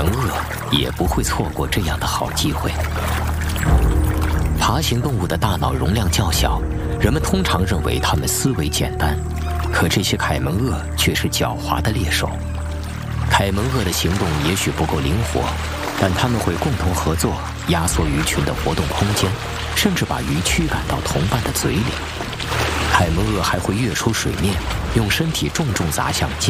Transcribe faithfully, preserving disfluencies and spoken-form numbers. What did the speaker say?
门鳄也不会错过这样的好机会。爬行动物的大脑容量较小，人们通常认为它们思维简单，可这些凯门鳄却是狡猾的猎手。凯门鳄的行动也许不够灵活，但它们会共同合作，压缩鱼群的活动空间，甚至把鱼驱赶到同伴的嘴里。凯门鳄还会跃出水面，用身体重重砸向接